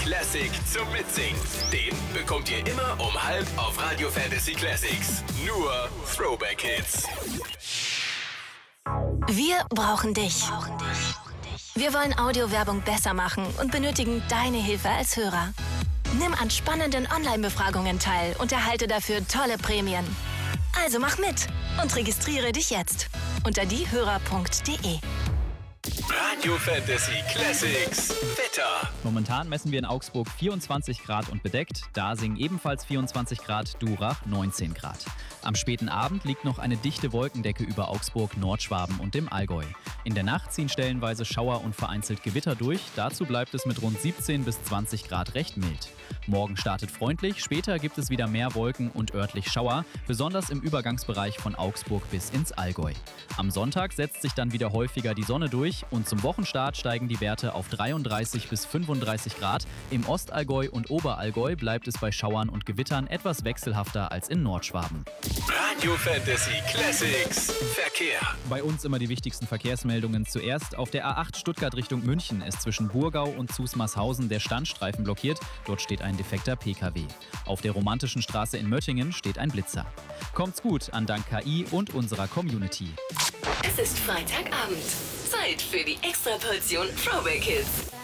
Classic zum Mitsingen. Den bekommt ihr immer um 12 auf Radio Fantasy Classics. Nur Throwback Hits. Wir brauchen dich. Wir wollen Audiowerbung besser machen und benötigen deine Hilfe als Hörer. Nimm an spannenden Online-Befragungen teil und erhalte dafür tolle Prämien. Also mach mit und registriere dich jetzt unter diehörer.de. Radio Fantasy Classics Wetter. Momentan messen wir in Augsburg 24 Grad und bedeckt. Dasing ebenfalls 24 Grad, Durach 19 Grad. Am späten Abend liegt noch eine dichte Wolkendecke über Augsburg, Nordschwaben und dem Allgäu. In der Nacht ziehen stellenweise Schauer und vereinzelt Gewitter durch. Dazu bleibt es mit rund 17 bis 20 Grad recht mild. Morgen startet freundlich, später gibt es wieder mehr Wolken und örtlich Schauer, besonders im Übergangsbereich von Augsburg bis ins Allgäu. Am Sonntag setzt sich dann wieder häufiger die Sonne durch und zum Wochenstart steigen die Werte auf 33 bis 35 Grad. Im Ostallgäu und Oberallgäu bleibt es bei Schauern und Gewittern etwas wechselhafter als in Nordschwaben. Radio Fantasy Classics Verkehr. Bei uns immer die wichtigsten Verkehrsmeldungen zuerst. Auf der A8 Stuttgart Richtung München ist zwischen Burgau und Zusmarshausen der Standstreifen blockiert. Dort steht ein defekter PKW. Auf der Romantischen Straße in Möttingen steht ein Blitzer. Kommt's gut an dank KI und unserer Community. Es ist Freitagabend. Zeit für die Extraportion Throwback Hits.